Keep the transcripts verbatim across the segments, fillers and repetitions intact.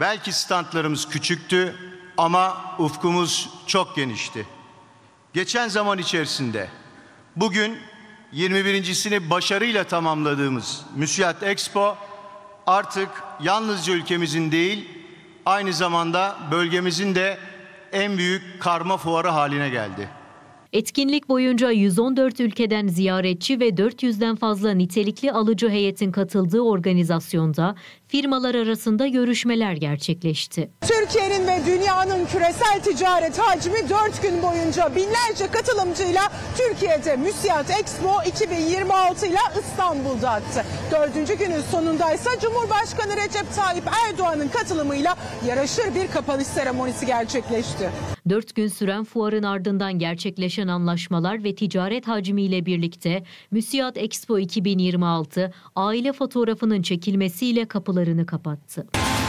Belki standlarımız küçüktü ama ufkumuz çok genişti. Geçen zaman içerisinde bugün yirmi birincisini başarıyla tamamladığımız Müsiat Expo artık yalnızca ülkemizin değil, aynı zamanda bölgemizin de en büyük karma fuarı haline geldi. Etkinlik boyunca yüz on dört ülkeden ziyaretçi ve dört yüzden fazla nitelikli alıcı heyetin katıldığı organizasyonda firmalar arasında görüşmeler gerçekleşti. Türkiye'nin ve dünyanın küresel ticaret hacmi dört gün boyunca binlerce katılımcıyla Türkiye'de Müsiat Expo iki bin yirmi altı ile İstanbul'da attı. Dördüncü günün sonundaysa Cumhurbaşkanı Recep Tayyip Erdoğan'ın katılımıyla yaraşır bir kapanış seremonisi gerçekleşti. Dört gün süren fuarın ardından gerçekleşen anlaşmalar ve ticaret hacmiyle birlikte Müsiat Expo iki bin yirmi altı aile fotoğrafının çekilmesiyle kapılarını kapattı.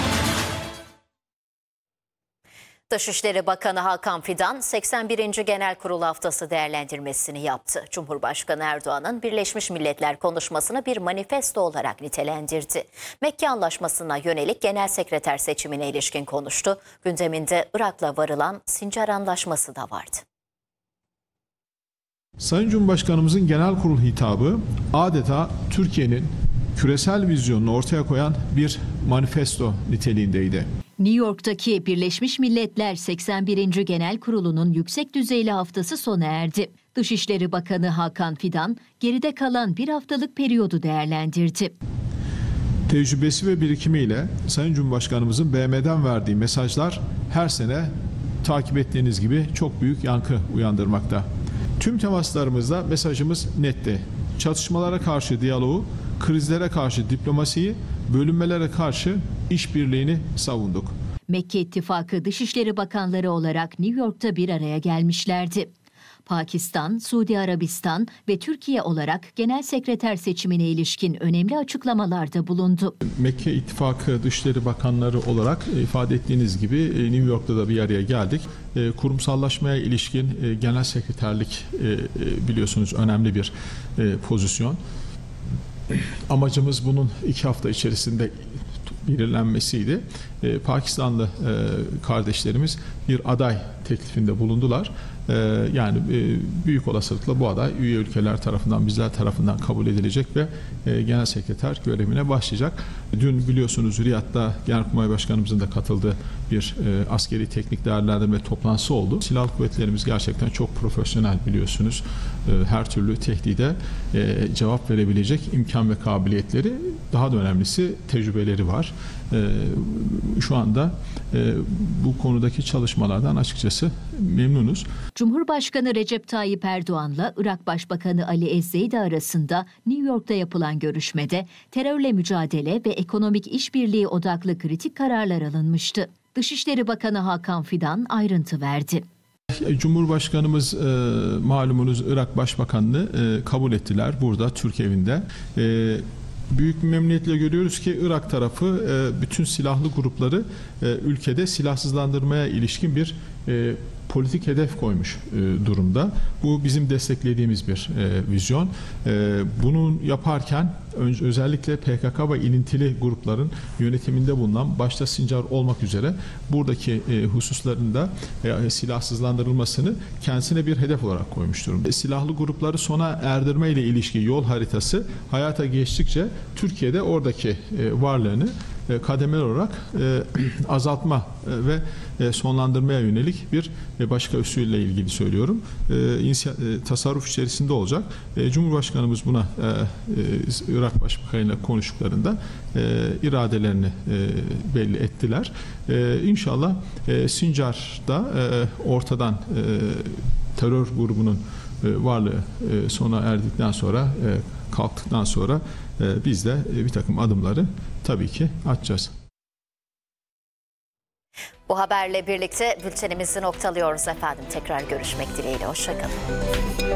Dışişleri Bakanı Hakan Fidan seksen birinci Genel Kurul Haftası değerlendirmesini yaptı. Cumhurbaşkanı Erdoğan'ın Birleşmiş Milletler konuşmasını bir manifesto olarak nitelendirdi. Mekke Anlaşması'na yönelik Genel Sekreter seçimine ilişkin konuştu. Gündeminde Irak'la varılan Sincar Anlaşması da vardı. Sayın Cumhurbaşkanımızın genel kurul hitabı adeta Türkiye'nin küresel vizyonunu ortaya koyan bir manifesto niteliğindeydi. New York'taki Birleşmiş Milletler seksen birinci Genel Kurulu'nun yüksek düzeyli haftası sona erdi. Dışişleri Bakanı Hakan Fidan geride kalan bir haftalık periyodu değerlendirdi. Tecrübesi ve birikimiyle Sayın Cumhurbaşkanımızın B M'den verdiği mesajlar her sene takip ettiğiniz gibi çok büyük yankı uyandırmakta. Tüm temaslarımızda mesajımız netti. Çatışmalara karşı diyaloğu, krizlere karşı diplomasiyi, bölünmelere karşı işbirliğini savunduk. Mekke İttifakı Dışişleri Bakanları olarak New York'ta bir araya gelmişlerdi. Pakistan, Suudi Arabistan ve Türkiye olarak Genel Sekreter seçimine ilişkin önemli açıklamalarda bulundu. Mekke İttifakı Dışişleri Bakanları olarak ifade ettiğiniz gibi New York'ta da bir araya geldik. Kurumsallaşmaya ilişkin genel sekreterlik biliyorsunuz önemli bir pozisyon. Amacımız bunun iki hafta içerisinde belirlenmesiydi. Ee, Pakistanlı e, kardeşlerimiz bir aday teklifinde bulundular. Ee, yani e, büyük olasılıkla bu aday üye ülkeler tarafından, bizler tarafından kabul edilecek ve e, genel sekreter görevine başlayacak. Dün biliyorsunuz Riyad'da Genelkurmay Başkanımızın da katıldığı bir e, askeri teknik değerlendirme toplantısı oldu. Silahlı kuvvetlerimiz gerçekten çok profesyonel biliyorsunuz. E, her türlü tehdide e, cevap verebilecek imkan ve kabiliyetleri, daha da önemlisi tecrübeleri var. E, şu anda e, bu konudaki çalışmalardan açıkçası memnunuz. Cumhurbaşkanı Recep Tayyip Erdoğan'la Irak Başbakanı Ali Ezzeydi arasında New York'ta yapılan görüşmede terörle mücadele ve ekonomik işbirliği odaklı kritik kararlar alınmıştı. Dışişleri Bakanı Hakan Fidan ayrıntı verdi. Cumhurbaşkanımız e, malumunuz Irak Başbakanı'nı e, kabul ettiler burada Türk evinde. E, Büyük bir memnuniyetle görüyoruz ki Irak tarafı e, bütün silahlı grupları e, ülkede silahsızlandırmaya ilişkin bir e, politik hedef koymuş e, durumda. Bu bizim desteklediğimiz bir e, vizyon. E, bunu yaparken önce, özellikle P K K ve ilintili grupların yönetiminde bulunan başta Sincar olmak üzere buradaki e, hususlarında e, silahsızlandırılmasını kendisine bir hedef olarak koymuş durumda. E, silahlı grupları sona erdirme ile ilişkin yol haritası hayata geçtikçe Türkiye'de oradaki e, varlığını e, kademeli olarak e, azaltma e, ve e, sonlandırmaya yönelik bir e, başka usulle ilgili söylüyorum. E, inisiy- e, tasarruf içerisinde olacak. E, Cumhurbaşkanımız buna e, e, Irak Başbakanı'yla konuştuklarında e, iradelerini e, belli ettiler. E, İnşallah e, Sincar'da e, ortadan e, terör grubunun e, varlığı e, sona erdikten sonra e, kalktıktan sonra e, biz de e, bir takım adımları tabii ki atacağız. Bu haberle birlikte bültenimizi noktalıyoruz efendim. Tekrar görüşmek dileğiyle. Hoşça kalın.